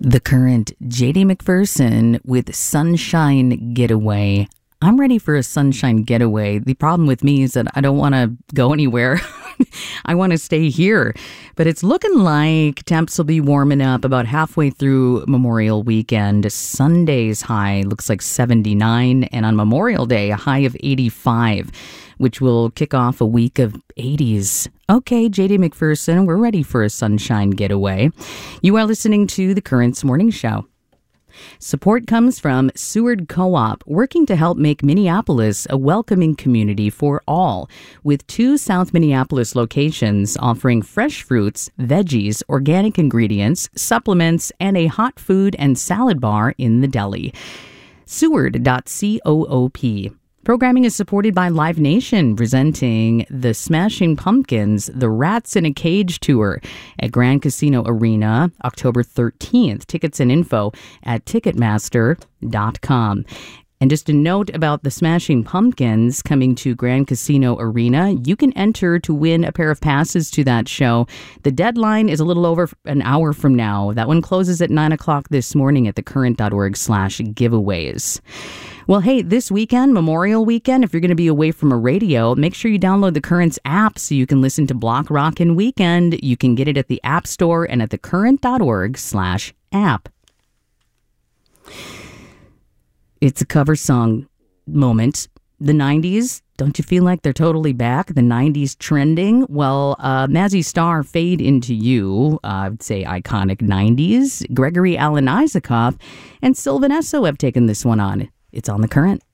The Current, JD McPherson with Sunshine Getaway. I'm ready for a sunshine getaway. The problem with me is that I don't want to go anywhere. I want to stay here. But it's looking like temps will be warming up about halfway through Memorial Weekend. Sunday's high looks like 79, and on Memorial Day, a high of 85, which will kick off a week of 80s. Okay, JD McPherson, we're ready for a sunshine getaway. You are listening to The Current's Morning Show. Support comes from Seward Co-op, working to help make Minneapolis a welcoming community for all, with 2 South Minneapolis locations offering fresh fruits, veggies, organic ingredients, supplements, and a hot food and salad bar in the deli. Seward.coop. Programming is supported by Live Nation, presenting the Smashing Pumpkins, the Rats in a Cage tour at Grand Casino Arena, October 13th. Tickets and info at Ticketmaster.com. And just a note about the Smashing Pumpkins coming to Grand Casino Arena. You can enter to win a pair of passes to that show. The deadline is a little over an hour from now. That one closes at 9 o'clock this morning at thecurrent.org/giveaways. Well, hey, this weekend, Memorial Weekend, if you're going to be away from a radio, make sure you download the Current's app so you can listen to Block Rockin' Weekend. You can get it at the App Store and at thecurrent.org/app. It's a cover song moment. The 90s, don't you feel like they're totally back? The 90s trending? Well, Mazzy Star, Fade Into You, I would say iconic 90s. Gregory Alan Isaacoff and Sylvan Esso have taken this one on. It's on The Current.